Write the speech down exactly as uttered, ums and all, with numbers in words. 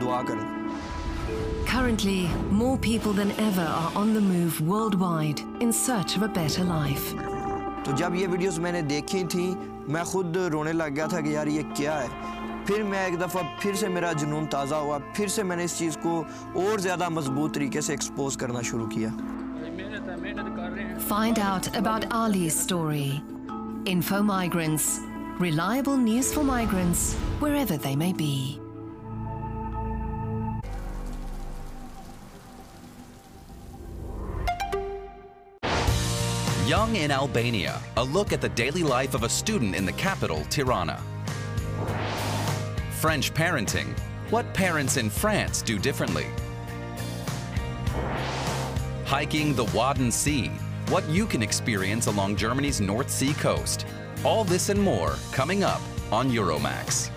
दुआ करें। Currently, more people than ever are on the move worldwide in search of a better life. तो जब ये videos मैंने देखी थी मैं खुद रोने लग गया था कि यार ये क्या है। फिर मैं एक दफ़ा फिर से मेरा जुनून ताज़ा हुआ, फिर से मैंने इस चीज़ को और ज़्यादा मजबूत तरीके से एक्सपोज करना शुरू किया। Find out about Ali's story. Info Migrants. Reliable news for migrants wherever they may be. Young in Albania, a look at the daily life of a student in the capital, Tirana. French parenting, what parents in France do differently. Hiking the Wadden Sea, what you can experience along Germany's North Sea coast. All this and more coming up on Euromax.